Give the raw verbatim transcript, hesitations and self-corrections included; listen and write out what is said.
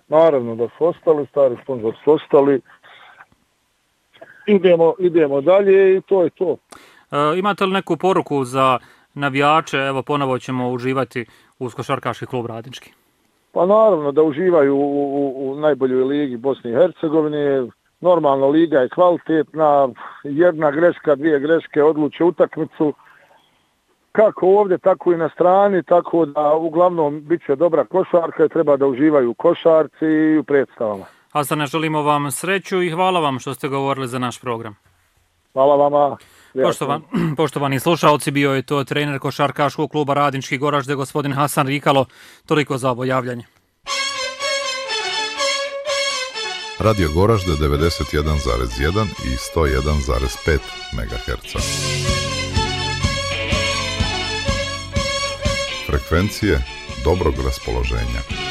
naravno da su ostali, stari sponzor su ostali. Idemo, idemo dalje i to je to. E, imate li neku poruku za navijače? Evo, ponovo ćemo uživati uz Košarkaški klub Radnički. Pa naravno da uživaju u, u, u najboljoj ligi Bosne i Hercegovine. Normalno, liga je kvalitetna, jedna greška, dvije greške odluče utakmicu. Kako ovdje, tako i na strani, tako da uglavnom bit će dobra košarka i treba da uživaju u košarci i u predstavama. Hasane, želimo vam sreću i hvala vam što ste govorili za naš program. Hvala vama. Poštovan, poštovani slušalci, bio je to trener Košarkaškog kluba Radnički Goražde, gospodin Hasan Rikalo. Toliko za ovo javljanje. Radio Goražde devedeset jedan zarez jedan i sto jedan zarez pet megaherca. Frekvencije dobrog raspoloženja.